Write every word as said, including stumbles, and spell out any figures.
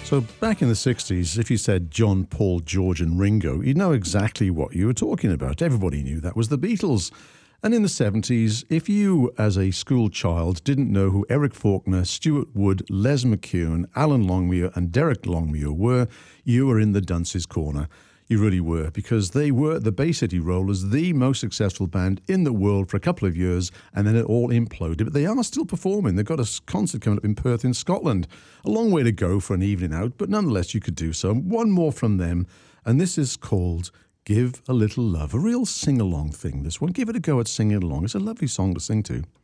So back in the sixties, if you said John, Paul, George and Ringo, you'd know exactly what you were talking about. Everybody knew that was the Beatles. And in the seventies, if you, as a school child, didn't know who Eric Faulkner, Stuart Wood, Les McCune, Alan Longmuir and Derek Longmuir were, you were in the dunce's corner. You really were, because they were the Bay City Rollers, the most successful band in the world for a couple of years, and then it all imploded. But they are still performing. They've got a concert coming up in Perth in Scotland. A long way to go for an evening out, but nonetheless you could do so. One more from them, and this is called Give a Little Love. A real sing-along thing, this one. Give it a go at singing along. It's a lovely song to sing to.